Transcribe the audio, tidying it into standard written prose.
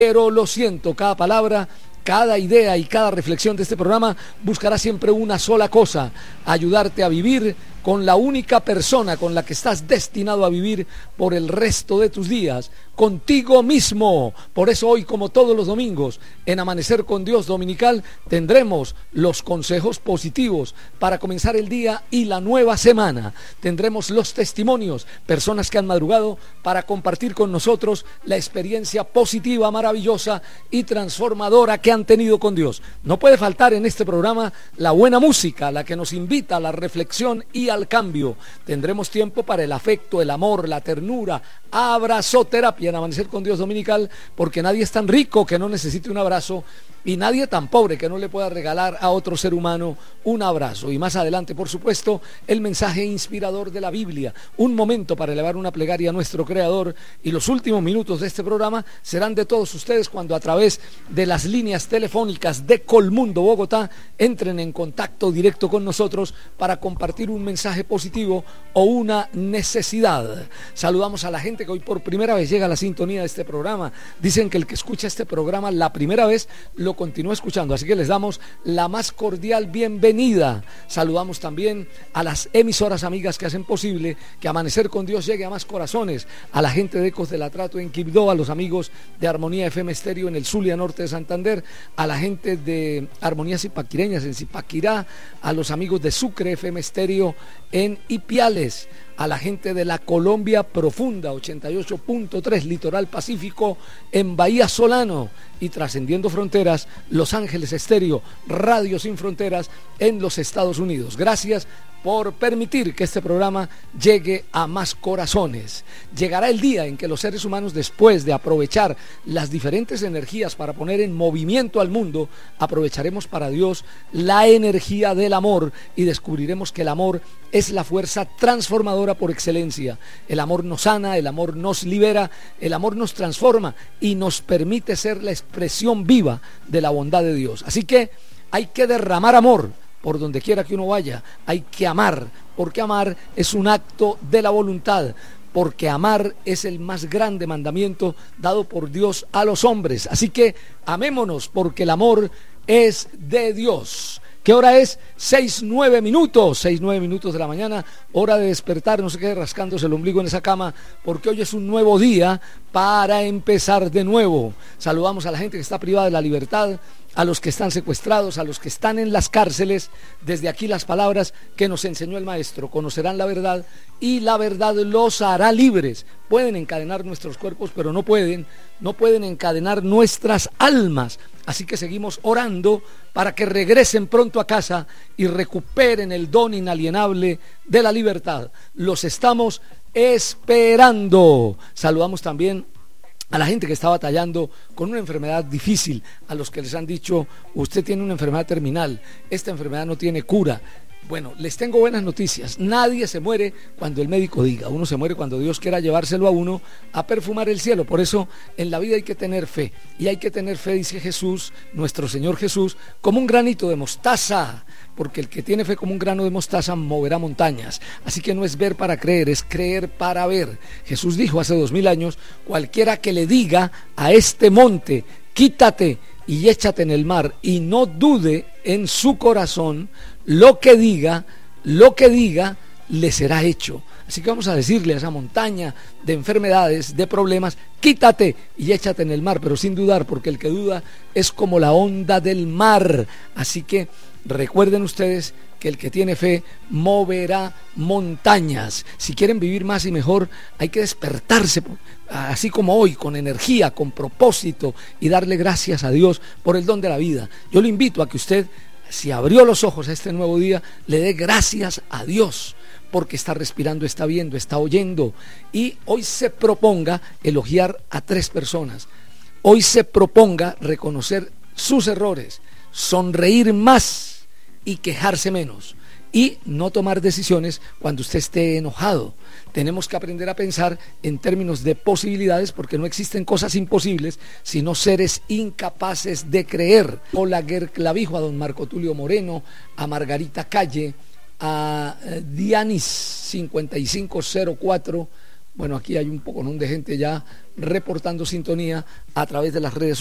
Pero lo siento, cada palabra, cada idea y cada reflexión de este programa buscará siempre una sola cosa: ayudarte a vivir con la única persona con la que estás destinado a vivir por el resto de tus días, contigo mismo. Por eso hoy, como todos los domingos, en Amanecer con Dios Dominical, tendremos los consejos positivos para comenzar el día y la nueva semana. Tendremos los testimonios, personas que han madrugado para compartir con nosotros la experiencia positiva, maravillosa y transformadora que han tenido con Dios. No puede faltar en este programa la buena música, la que nos invita a la reflexión y al cambio. Tendremos tiempo para el afecto, el amor, la ternura, abrazoterapia en Amanecer con Dios Dominical, porque nadie es tan rico que no necesite un abrazo y nadie tan pobre que no le pueda regalar a otro ser humano un abrazo. Y más adelante, por supuesto, el mensaje inspirador de la Biblia, un momento para elevar una plegaria a nuestro Creador. Y los últimos minutos de este programa serán de todos ustedes cuando a través de las líneas telefónicas de Colmundo Bogotá entren en contacto directo con nosotros para compartir un mensaje positivo o una necesidad. Saludamos a la gente que hoy por primera vez llega a la sintonía de este programa. Dicen que el que escucha este programa la primera vez lo continúa escuchando, así que les damos la más cordial bienvenida. Saludamos también a las emisoras amigas que hacen posible que Amanecer con Dios llegue a más corazones, a la gente de Ecos del Atrato en Quibdó, a los amigos de Armonía FM Estéreo en el Zulia Norte de Santander, a la gente de Armonías Zipaquireñas en Zipaquirá, a los amigos de Sucre FM Estéreo en Ipiales, a la gente de la Colombia Profunda 88.3 Litoral Pacífico en Bahía Solano, y trascendiendo fronteras, Los Ángeles Estéreo, Radio Sin Fronteras en los Estados Unidos. Gracias por permitir que este programa llegue a más corazones. Llegará el día en que los seres humanos, después de aprovechar las diferentes energías para poner en movimiento al mundo, aprovecharemos para Dios la energía del amor y descubriremos que el amor es la fuerza transformadora por excelencia. El amor nos sana, el amor nos libera, el amor nos transforma y nos permite ser la expresión viva de la bondad de Dios. Así que hay que derramar amor por donde quiera que uno vaya. Hay que amar, porque amar es un acto de la voluntad, porque amar es el más grande mandamiento dado por Dios a los hombres. Así que amémonos, porque el amor es de Dios. ¿Qué hora es? 6:09 de la mañana, hora de despertar. No se quede rascándose el ombligo en esa cama, porque hoy es un nuevo día para empezar de nuevo. Saludamos a la gente que está privada de la libertad, a los que están secuestrados, a los que están en las cárceles. Desde aquí las palabras que nos enseñó el maestro: conocerán la verdad y la verdad los hará libres. Pueden encadenar nuestros cuerpos, pero no pueden encadenar nuestras almas. Así que seguimos orando para que regresen pronto a casa y recuperen el don inalienable de la libertad. Los estamos esperando. Saludamos también a la gente que está batallando con una enfermedad difícil, a los que les han dicho: usted tiene una enfermedad terminal, esta enfermedad no tiene cura. Bueno, les tengo buenas noticias. Nadie se muere cuando el médico diga. Uno se muere cuando Dios quiera llevárselo a uno a perfumar el cielo. Por eso en la vida hay que tener fe. Y hay que tener fe, dice Jesús, nuestro Señor Jesús, como un granito de mostaza. Porque el que tiene fe como un grano de mostaza moverá montañas. Así que no es ver para creer, es creer para ver. Jesús dijo hace 2000 años: cualquiera que le diga a este monte, quítate y échate en el mar, y no dude en su corazón, lo que diga, le será hecho. Así que vamos a decirle a esa montaña de enfermedades, de problemas: quítate y échate en el mar, pero sin dudar, porque el que duda es como la onda del mar. Así que recuerden ustedes que el que tiene fe moverá montañas. Si quieren vivir más y mejor, hay que despertarse, así como hoy, con energía, con propósito, y darle gracias a Dios por el don de la vida. Yo le invito a que usted, si abrió los ojos a este nuevo día, le dé gracias a Dios, porque está respirando, está viendo, está oyendo. Y hoy se proponga elogiar a 3 personas. Hoy se proponga reconocer sus errores, sonreír más y quejarse menos, y no tomar decisiones cuando usted esté enojado. Tenemos que aprender a pensar en términos de posibilidades, porque no existen cosas imposibles, sino seres incapaces de creer. Hola Clavijo, a don Marco Tulio Moreno, a Margarita Calle, a Dianis 5504, Bueno, aquí hay un poco, ¿no?, de gente ya reportando sintonía a través de las redes